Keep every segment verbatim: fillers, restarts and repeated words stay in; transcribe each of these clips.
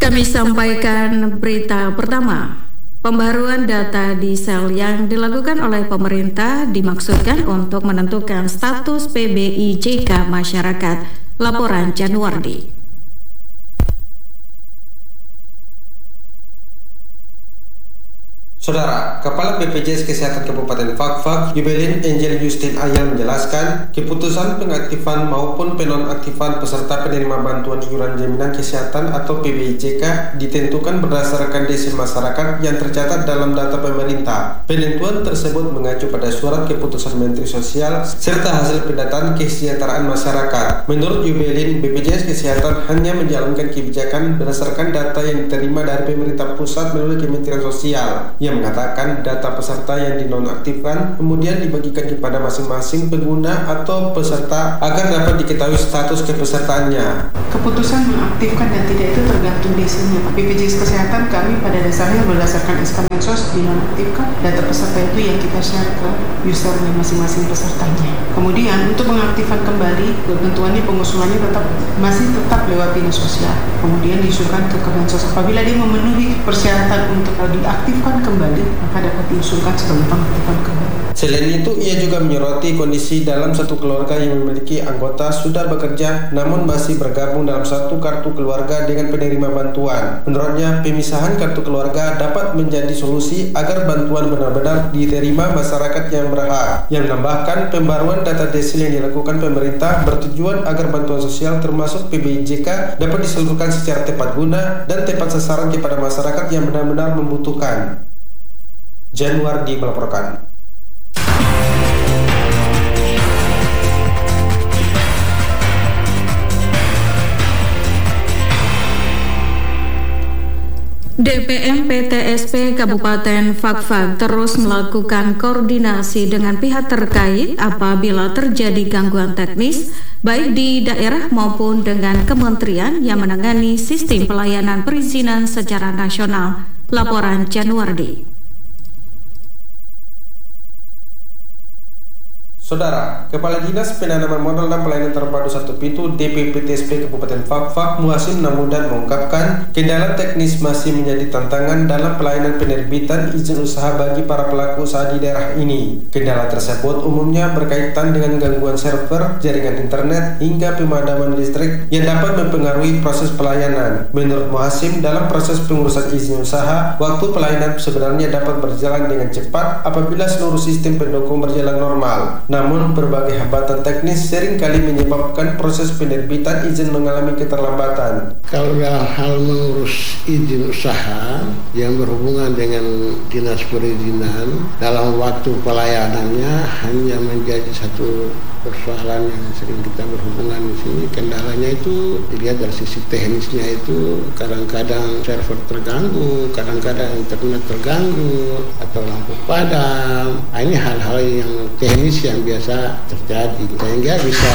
Kami sampaikan berita pertama. Pembaruan data di sel yang dilakukan oleh pemerintah dimaksudkan untuk menentukan status P B I J K masyarakat. Laporan Januardi. Saudara, Kepala B P J S Kesehatan Kabupaten Fakfak, Yubelin Angel Justin Ayal menjelaskan, keputusan pengaktifan maupun penonaktifan peserta penerima bantuan iuran jaminan kesehatan atau P B I J K ditentukan berdasarkan desil masyarakat yang tercatat dalam data pemerintah. Penentuan tersebut mengacu pada surat keputusan Menteri Sosial serta hasil pendataan kesejahteraan masyarakat. Menurut Yubelin, B P J S Kesehatan hanya menjalankan kebijakan berdasarkan data yang diterima dari pemerintah pusat melalui Kementerian Sosial, yang mengatakan data peserta yang dinonaktifkan kemudian dibagikan kepada masing-masing pengguna atau peserta agar dapat diketahui status kepesertaannya. Keputusan mengaktifkan dan tidak itu tergantung desilnya. B P J S Kesehatan kami pada dasarnya berdasarkan S K Mensos dinonaktifkan data peserta itu yang kita share ke usernya masing-masing pesertanya. Kemudian untuk mengaktifkan kembali, ketentuannya pengusulannya tetap masih tetap lewat dinas sosial. Kemudian diusulkan ke Kemensos. Apabila dia memenuhi persyaratan untuk diaktifkan kembali, maka dapat diusulkan sebagai pengaktifan kembali. Selain itu, ia juga menyoroti kondisi dalam satu keluarga yang memiliki anggota sudah bekerja namun masih bergabung dalam satu kartu keluarga dengan penerima bantuan. Menurutnya, pemisahan kartu keluarga dapat menjadi solusi agar bantuan benar-benar diterima masyarakat yang berhak. Yang menambahkan, pembaruan data desil yang dilakukan pemerintah bertujuan agar bantuan sosial termasuk P B I J K dapat disalurkan secara tepat guna dan tepat sasaran kepada masyarakat yang benar-benar membutuhkan. Januardi melaporkan. D P M P T S P Kabupaten Fakfak terus melakukan koordinasi dengan pihak terkait apabila terjadi gangguan teknis baik di daerah maupun dengan kementerian yang menangani sistem pelayanan perizinan secara nasional. Laporan Januardi. Saudara, Kepala Dinas Penanaman Modal dan Pelayanan Terpadu Satu Pintu D P P T S P Kabupaten Fakfak Muhasim Namudan mengungkapkan kendala teknis masih menjadi tantangan dalam pelayanan penerbitan izin usaha bagi para pelaku usaha di daerah ini. Kendala tersebut umumnya berkaitan dengan gangguan server, jaringan internet, hingga pemadaman listrik yang dapat mempengaruhi proses pelayanan. Menurut Muhasim, dalam proses pengurusan izin usaha, waktu pelayanan sebenarnya dapat berjalan dengan cepat apabila seluruh sistem pendukung berjalan normal. Namun, berbagai hambatan teknis seringkali menyebabkan proses penerbitan izin mengalami keterlambatan. Kalau dalam hal mengurus izin usaha yang berhubungan dengan dinas perizinan, dalam waktu pelayanannya hanya menjadi satu persoalan yang sering kita berhubungan di sini. Kendalanya itu dilihat dari sisi teknisnya, itu kadang-kadang server terganggu, kadang-kadang internet terganggu, atau lampu padam. Nah, ini hal-hal yang teknis yang biasa terjadi, sehingga bisa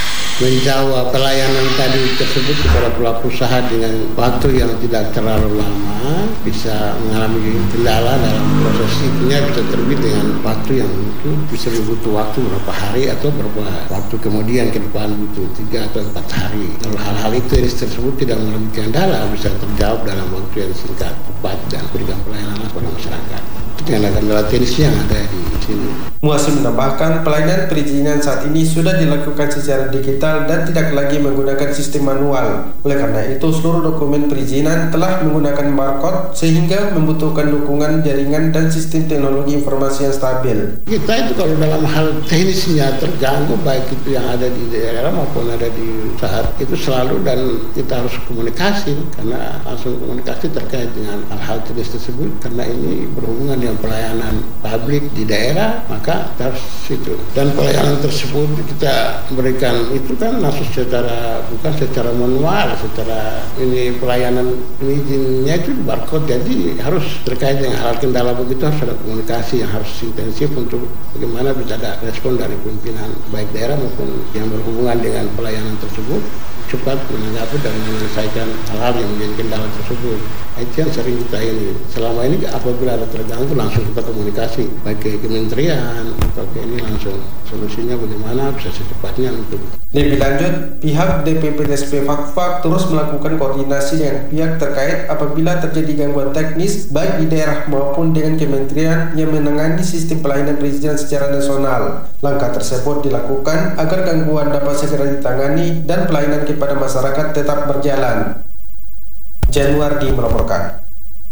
menjawab pelayanan tadi tersebut kepada pelaku usaha dengan waktu yang tidak terlalu lama, bisa mengalami kendala dalam proses itunya, bisa terbit dengan waktu yang itu bisa butuh waktu berapa hari atau berapa waktu kemudian ke depan butuh tiga atau empat hari. Kalau hal-hal itu tersebut tidak mengalami kendala, bisa terjawab dalam waktu yang singkat, tepat, dan berikan pelayanan kepada masyarakat. Itu yang kendala teknis yang ada di sini. Muhasim menambahkan, pelayanan perizinan saat ini sudah dilakukan secara digital dan tidak lagi menggunakan sistem manual. Oleh karena itu, seluruh dokumen perizinan telah menggunakan barcode sehingga membutuhkan dukungan jaringan dan sistem teknologi informasi yang stabil. Kita itu kalau dalam hal teknisnya terganggu, baik itu yang ada di daerah maupun ada di usaha, itu selalu, dan kita harus komunikasi, karena langsung komunikasi terkait dengan hal-hal teknis tersebut, karena ini berhubungan dengan pelayanan publik di daerah, maka harus itu. Dan pelayanan tersebut kita berikan itu kan langsung secara, bukan secara manual, secara ini pelayanan izinnya itu barcode, jadi harus terkait dengan hal kendala begitu harus ada komunikasi yang harus intensif untuk bagaimana bisa ada respon dari pimpinan baik daerah maupun yang berhubungan dengan pelayanan tersebut cepat menanggapi dan menyelesaikan hal-hal yang menjadi kendala tersebut. Itu yang sering kita ini. Selama ini apabila ada terganggu langsung kita komunikasi baik ke kementerian atau ke ini langsung solusinya bagaimana bisa secepatnya untuk. Lebih lanjut, pihak D P P T S P Fakfak terus melakukan koordinasi dengan pihak terkait apabila terjadi gangguan teknis baik di daerah maupun dengan kementerian yang menangani sistem pelayanan perizinan secara nasional. Langkah tersebut dilakukan agar gangguan dapat segera ditangani dan pelayanan kepada masyarakat tetap berjalan. Januardi melaporkan.